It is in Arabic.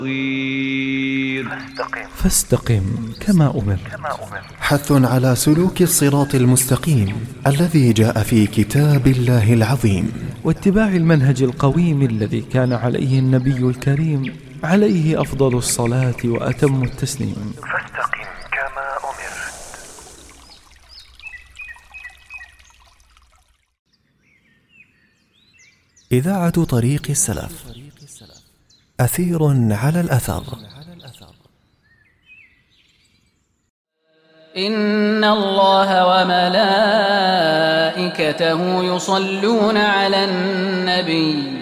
فاستقم كما أمر. حث على سلوك الصراط المستقيم الذي جاء في كتاب الله العظيم، واتباع المنهج القويم الذي كان عليه النبي الكريم عليه أفضل الصلاة وأتم التسليم. فاستقم كما أمرت. إذاعة طريق السلف، أثير على الأثر. إن الله وملائكته يصلون على النبي